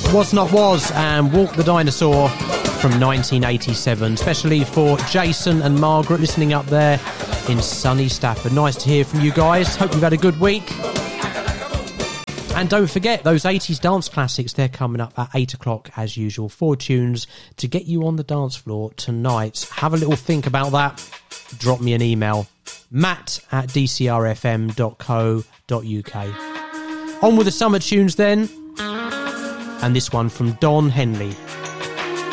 Was Not Was and Walk the Dinosaur from 1987, especially for Jason and Margaret listening up there in sunny Stafford. Nice to hear from you guys. Hope you've had a good week. And don't forget, those 80s dance classics, they're coming up at 8 o'clock as usual. 4 tunes to get you on the dance floor tonight. Have a little think about that. Drop me an email, matt@dcrfm.co.uk. On with the summer tunes then. And this one from Don Henley.